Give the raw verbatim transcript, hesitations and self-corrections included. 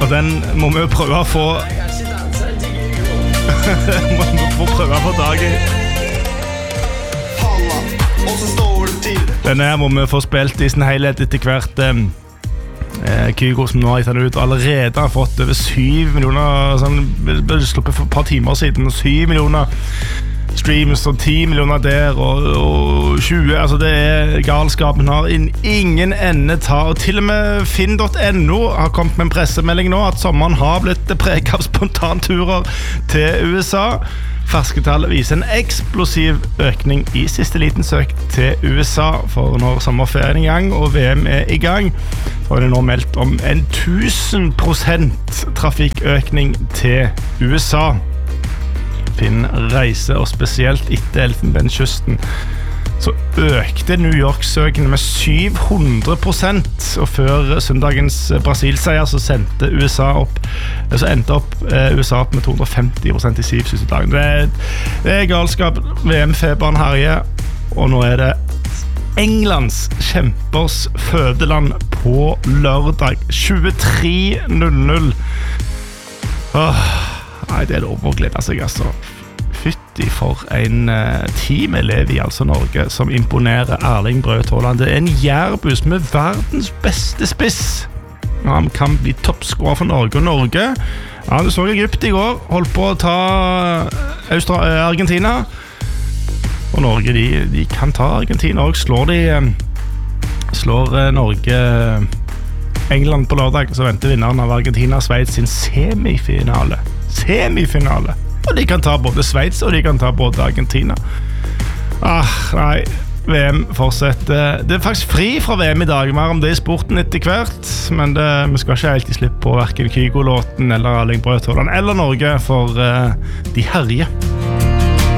Og den må vi prøve å få må vi få prøve å få dag i. Denne her må vi få spilt i sin helhet etter hvert. eh, Kygo som nå har gitt den ut allerede har fått over syv millioner sånn, ble sluppet for et par timer siden, syv millioner streams og ti millioner der og, og tjue, altså det er galskapen har in, ingen ende ta, og til og med finn punktum no har kommet med en pressemelding nå at sommeren har blitt preget av spontanturer til U S A. Ferske tall viser en eksplosiv økning i siste liten søk til U S A, for når sommerferien er i gang og V M er i gang, så er det nå meldt om en tusen prosent trafikkøkning til U S A. Finn reise, og spesielt etter Elfenbenskysten så økte New York-søkene med syv hundre prosent, og før søndagens Brasil-seier så sendte U S A opp så endte opp eh, U S A opp med to hundre og femti prosent i syv siste dagen. Det er, det er galskap. V M-feberen herjer, og nå er det Englands kjempers fødeland på lørdag tjuetre null null. Åh Nei, det er lov å glede seg, altså. Fytti for en uh, team elev i altså Norge som imponerer. Erling Braut Haaland. Det er en jærbus med verdens beste spiss. Ja, han kan bli toppscorer for Norge. Og Norge, ja, du så Egypt i går, holdt på å ta Austra Argentina. Og Norge, de, de kan ta Argentina og slår de um, slår uh, Norge uh, England på lørdag, så venter vinneren av Argentina Sveits sin semifinale. Semifinale. Og de kan ta både Sveits og de kan ta både Argentina. Ah, nei, V M fortsetter. Det er faktisk fri fra V M i dag, mer om det i sporten etter hvert, men det, vi skal ikke helt i slipp på hverken Kygo-låten eller Erling Braut Haaland eller Norge, for uh, de herjer.